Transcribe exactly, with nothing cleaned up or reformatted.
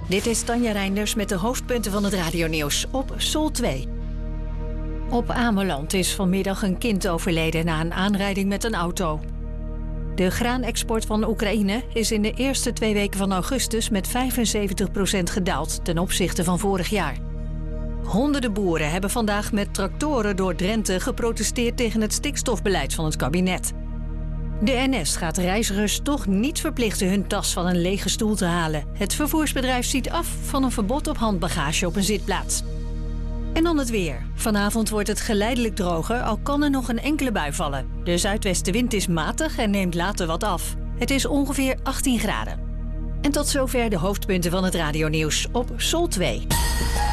Dit is Tanja Reinders met de hoofdpunten van het radionieuws op Sol twee. Op Ameland is vanmiddag een kind overleden na een aanrijding met een auto. De graanexport van Oekraïne is in de eerste twee weken van augustus met vijfenzeventig procent gedaald ten opzichte van vorig jaar. Honderden boeren hebben vandaag met tractoren door Drenthe geprotesteerd tegen het stikstofbeleid van het kabinet. De N S gaat reizigers toch niet verplichten hun tas van een lege stoel te halen. Het vervoersbedrijf ziet af van een verbod op handbagage op een zitplaats. En dan het weer. Vanavond wordt het geleidelijk droger, al kan er nog een enkele bui vallen. De zuidwestenwind is matig en neemt later wat af. Het is ongeveer achttien graden. En tot zover de hoofdpunten van het radionieuws op Sol twee.